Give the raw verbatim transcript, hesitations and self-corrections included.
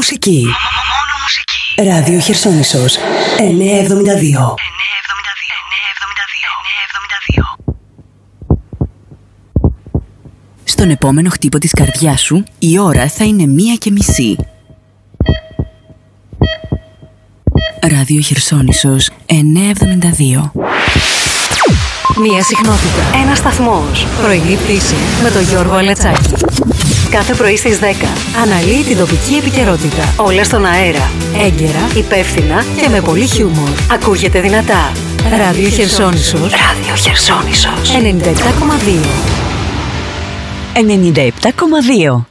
μουσική. Μόνο μουσική. Ράδιο Χερσόνησος εννιακόσια εβδομήντα δύο. Στον επόμενο χτύπο της καρδιάς σου, η ώρα θα είναι μία και μισή. Ράδιο Χερσόνησος εννιακόσια εβδομήντα δύο. Μία συχνότητα. Ένας σταθμός. Πρωινή πτήση με τον Γιώργο Αλετσάκη. Κάθε πρωί στις δέκα αναλύει την τοπική επικαιρότητα. Όλα στον αέρα. Έγκαιρα, υπεύθυνα και με πολύ χιούμορ. Ακούγεται δυνατά. Ράδιο Χερσόνησος. Ράδιο Χερσόνησος ενενήντα επτά κόμμα δύο. ενενήντα επτά κόμμα δύο.